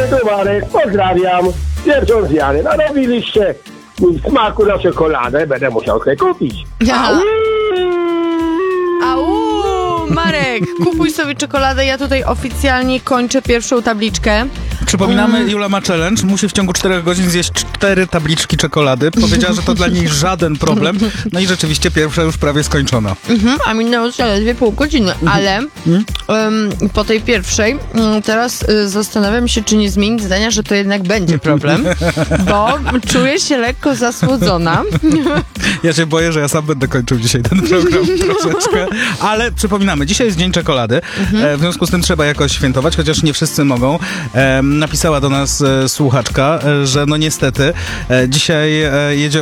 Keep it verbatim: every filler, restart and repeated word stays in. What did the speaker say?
tu Marek, pozdrawiam. Pierwszą zmianę. Narobiliście mi smaku na czekoladę, będę musiał sobie kupić. Au! Au! Marek, kupuj sobie czekoladę, ja tutaj oficjalnie kończę pierwszą tabliczkę. Przypominamy, Mm. Jula ma challenge, musi w ciągu czterech godzin zjeść cztery tabliczki czekolady. Powiedziała, że to dla niej żaden problem. No i rzeczywiście pierwsza już prawie skończona. Mhm, a minęło zaledwie pół godziny, ale um, po tej pierwszej um, teraz y, zastanawiam się, czy nie zmienić zdania, że to jednak będzie problem, bo czuję się lekko zasłodzona. Ja się boję, że ja sam będę kończył dzisiaj ten program troszeczkę. Ale przypominamy, dzisiaj jest Dzień Czekolady. Mhm. E, w związku z tym trzeba jakoś świętować, chociaż nie wszyscy mogą. E, napisała do nas e, słuchaczka, e, że no niestety e, dzisiaj e, jedzie